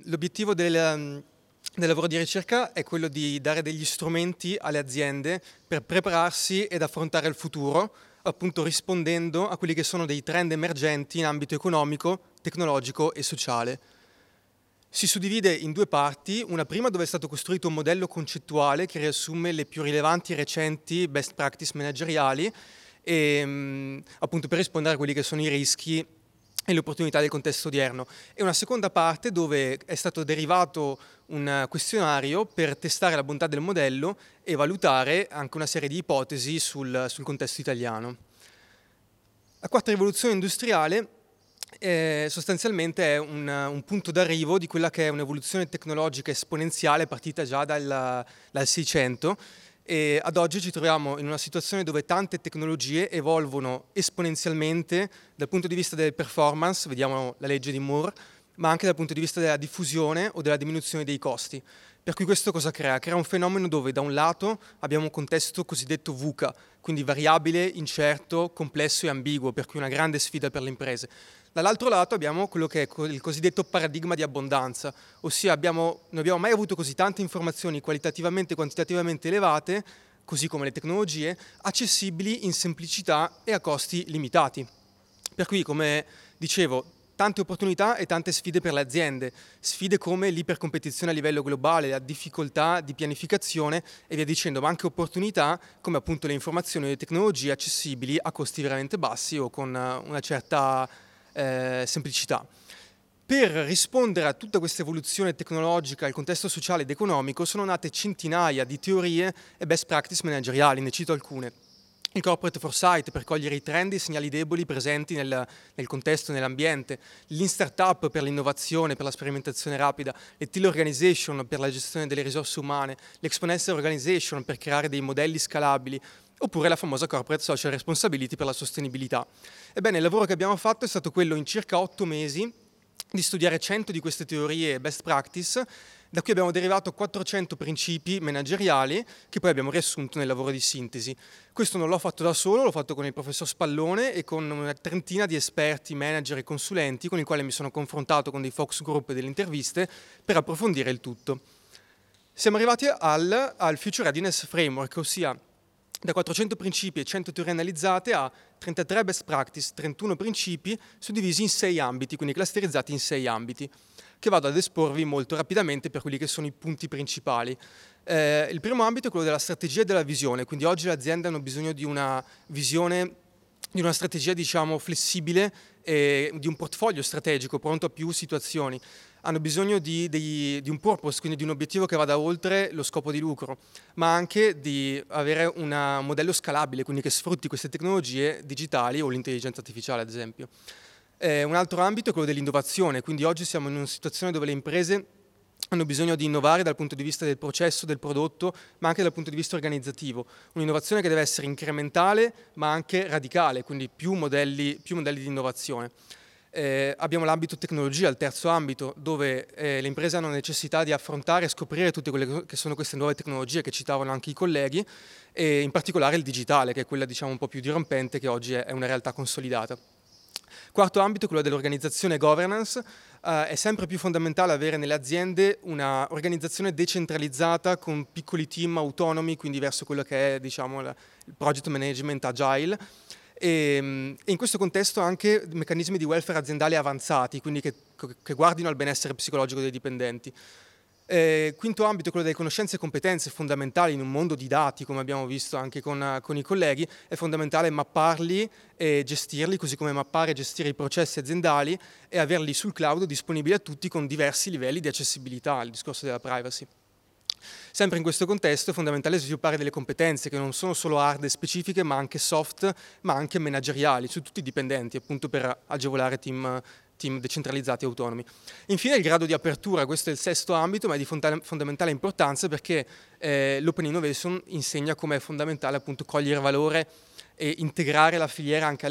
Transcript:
L'obiettivo del lavoro di ricerca è quello di dare degli strumenti alle aziende per prepararsi ed affrontare il futuro, appunto rispondendo a quelli che sono dei trend emergenti in ambito economico, tecnologico e sociale. Si suddivide in due parti, una prima dove è stato costruito un modello concettuale che riassume le più rilevanti e recenti best practice manageriali e appunto per rispondere a quelli che sono i rischi e le opportunità del contesto odierno, e una seconda parte dove è stato derivato un questionario per testare la bontà del modello e valutare anche una serie di ipotesi sul contesto italiano. La quarta rivoluzione industriale sostanzialmente è un punto d'arrivo di quella che è un'evoluzione tecnologica esponenziale partita già dal 600, e ad oggi ci troviamo in una situazione dove tante tecnologie evolvono esponenzialmente dal punto di vista delle performance, vediamo la legge di Moore, ma anche dal punto di vista della diffusione o della diminuzione dei costi. Per cui questo cosa crea? Crea un fenomeno dove da un lato abbiamo un contesto cosiddetto VUCA, quindi variabile, incerto, complesso e ambiguo, per cui una grande sfida per le imprese. Dall'altro lato abbiamo quello che è il cosiddetto paradigma di abbondanza, ossia non abbiamo mai avuto così tante informazioni qualitativamente e quantitativamente elevate, così come le tecnologie, accessibili in semplicità e a costi limitati. Per cui, come dicevo, tante opportunità e tante sfide per le aziende, sfide come l'ipercompetizione a livello globale, la difficoltà di pianificazione e via dicendo, ma anche opportunità come appunto le informazioni e le tecnologie accessibili a costi veramente bassi o con una certa semplicità. Per rispondere a tutta questa evoluzione tecnologica, al contesto sociale ed economico, sono nate centinaia di teorie e best practice manageriali, ne cito alcune. Il corporate foresight per cogliere i trend e i segnali deboli presenti nel contesto e nell'ambiente, l'in startup per l'innovazione, per la sperimentazione rapida, le teal organization per la gestione delle risorse umane, l'exponential organization per creare dei modelli scalabili, oppure la famosa corporate social responsibility per la sostenibilità. Ebbene, il lavoro che abbiamo fatto è stato quello in circa 8 mesi di studiare 100 di queste teorie best practice, da cui abbiamo derivato 400 principi manageriali che poi abbiamo riassunto nel lavoro di sintesi. Questo non l'ho fatto da solo, l'ho fatto con il professor Spallone e con una trentina di esperti, manager e consulenti con i quali mi sono confrontato con dei focus group e delle interviste per approfondire il tutto. Siamo arrivati al Future Readiness Framework, ossia da 400 principi e 100 teorie analizzate a 33 best practice, 31 principi suddivisi in 6 ambiti, quindi clusterizzati in 6 ambiti, che vado ad esporvi molto rapidamente per quelli che sono i punti principali. Il primo ambito è quello della strategia e della visione, quindi oggi le aziende hanno bisogno di una visione, di una strategia diciamo flessibile e di un portfolio strategico pronto a più situazioni. Hanno bisogno di un purpose, quindi di un obiettivo che vada oltre lo scopo di lucro, ma anche di avere un modello scalabile, quindi che sfrutti queste tecnologie digitali o l'intelligenza artificiale ad esempio. Un altro ambito è quello dell'innovazione, quindi oggi siamo in una situazione dove le imprese hanno bisogno di innovare dal punto di vista del processo, del prodotto, ma anche dal punto di vista organizzativo. Un'innovazione che deve essere incrementale, ma anche radicale, quindi più modelli di innovazione. Abbiamo l'ambito tecnologia, il terzo ambito, dove le imprese hanno necessità di affrontare e scoprire tutte quelle che sono queste nuove tecnologie che citavano anche i colleghi, e in particolare il digitale, che è quella diciamo un po' più dirompente, che oggi è una realtà consolidata. Quarto ambito, quello dell'organizzazione e governance. È sempre più fondamentale avere nelle aziende una organizzazione decentralizzata con piccoli team autonomi, quindi verso quello che è diciamo, il project management agile, e in questo contesto anche meccanismi di welfare aziendali avanzati, quindi che guardino al benessere psicologico dei dipendenti. Quinto ambito, quello delle conoscenze e competenze fondamentali in un mondo di dati, come abbiamo visto anche con i colleghi. È fondamentale mapparli e gestirli, così come mappare e gestire i processi aziendali e averli sul cloud disponibili a tutti con diversi livelli di accessibilità, il discorso della privacy. Sempre in questo contesto è fondamentale sviluppare delle competenze che non sono solo hard e specifiche, ma anche soft, ma anche manageriali, su tutti i dipendenti, appunto per agevolare team decentralizzati e autonomi. Infine il grado di apertura, questo è il sesto ambito, ma è di fondamentale importanza perché l'Open Innovation insegna come è fondamentale appunto cogliere valore e integrare la filiera anche